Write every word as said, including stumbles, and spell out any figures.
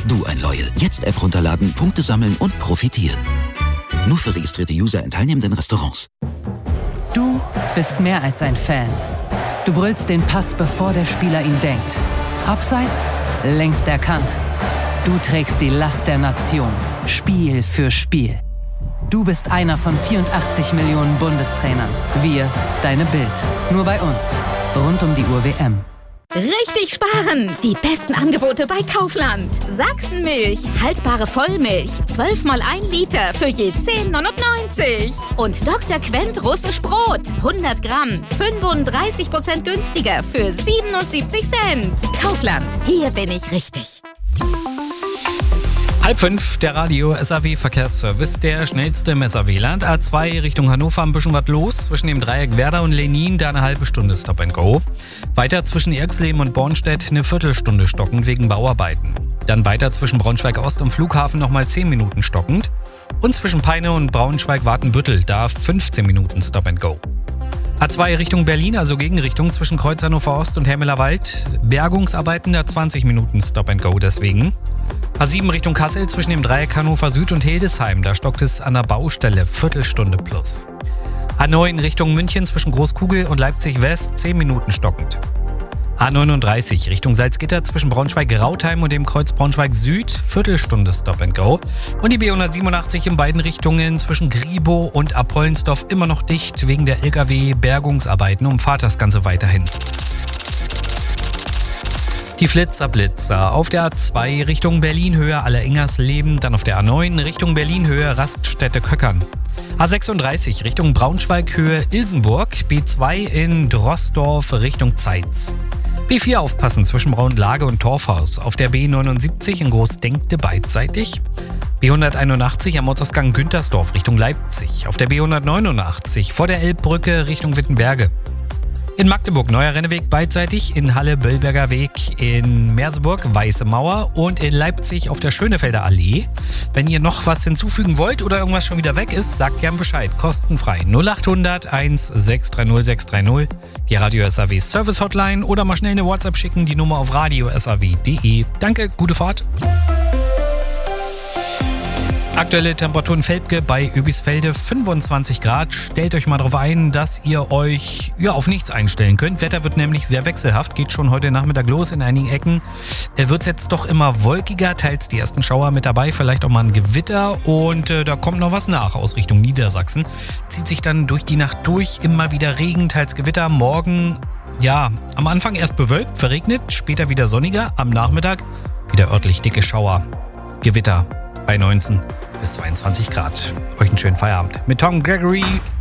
du ein Loyal. Jetzt App runterladen, Punkte sammeln und profitieren. Nur für registrierte User in teilnehmenden Restaurants. Du bist mehr als ein Fan. Du brüllst den Pass, bevor der Spieler ihn denkt. Abseits, längst erkannt. Du trägst die Last der Nation, Spiel für Spiel. Du bist einer von vierundachtzig Millionen Bundestrainern. Wir, deine Bild. Nur bei uns. Rund um die Uhr W M. Richtig sparen! Die besten Angebote bei Kaufland. Sachsenmilch, haltbare Vollmilch, zwölf mal ein Liter für je zehn neunundneunzig. Und Doktor Quent russisch Brot, hundert Gramm, fünfunddreißig Prozent günstiger für siebenundsiebzig Cent. Kaufland, hier bin ich richtig. Halb fünf, der Radio-S A W-Verkehrsservice, der schnellste im S A W-Land. A zwei Richtung Hannover, ein bisschen was los. Zwischen dem Dreieck Werder und Lenin, da eine halbe Stunde Stop and Go. Weiter zwischen Erxleben und Bornstedt eine Viertelstunde stockend wegen Bauarbeiten. Dann weiter zwischen Braunschweig-Ost und Flughafen nochmal zehn Minuten stockend. Und zwischen Peine und Braunschweig-Watenbüttel, da fünfzehn Minuten Stop and Go. A zwei Richtung Berlin, also Gegenrichtung zwischen Kreuz Hannover Ost und Hermelerwald. Bergungsarbeiten, da zwanzig Minuten Stop and Go deswegen. A sieben Richtung Kassel zwischen dem Dreieck Hannover Süd und Hildesheim. Da stockt es an der Baustelle, Viertelstunde plus. A neun Richtung München zwischen Großkugel und Leipzig West, zehn Minuten stockend. A neununddreißig Richtung Salzgitter zwischen Braunschweig-Rautheim und dem Kreuz Braunschweig Süd, Viertelstunde Stop and Go. Und die B hundertsiebenundachtzig in beiden Richtungen zwischen Griebow und Apollensdorf immer noch dicht wegen der L K W-Bergungsarbeiten. Umfahrt das Ganze weiterhin. Die Flitzerblitzer auf der A zwei Richtung Berlin-Höhe Aller-Ingersleben, dann auf der A neun Richtung Berlin-Höhe Raststätte-Köckern. A sechsunddreißig Richtung Braunschweig-Höhe Ilsenburg, B zwei in Drossdorf Richtung Zeitz. B vier aufpassen zwischen Braunlage und Torfhaus, auf der B neunundsiebzig in Großdenkte beidseitig. B hunderteinundachtzig am Ortsausgang Güntersdorf Richtung Leipzig, auf der B hundertneunundachtzig vor der Elbbrücke Richtung Wittenberge. In Magdeburg Neuer Renneweg beidseitig, in Halle Böllberger Weg, in Merseburg Weiße Mauer und in Leipzig auf der Schönefelder Allee. Wenn ihr noch was hinzufügen wollt oder irgendwas schon wieder weg ist, sagt gern Bescheid, kostenfrei. null achthundert eins sechs drei null sechs drei null, die Radio S A W Service Hotline oder mal schnell eine WhatsApp schicken, die Nummer auf radio s a w punkt d e. Danke, gute Fahrt. Aktuelle Temperatur in Velpke bei Öbisfelde fünfundzwanzig Grad. Stellt euch mal darauf ein, dass ihr euch ja, auf nichts einstellen könnt. Wetter wird nämlich sehr wechselhaft, geht schon heute Nachmittag los in einigen Ecken. Äh, wird es jetzt doch immer wolkiger, teils die ersten Schauer mit dabei, vielleicht auch mal ein Gewitter und äh, da kommt noch was nach aus Richtung Niedersachsen. Zieht sich dann durch die Nacht durch, immer wieder Regen, teils Gewitter. Morgen, ja, am Anfang erst bewölkt, verregnet, später wieder sonniger, am Nachmittag wieder örtlich dicke Schauer. Gewitter bei neunzehn bis zweiundzwanzig Grad. Euch einen schönen Feierabend mit Tom Gregory.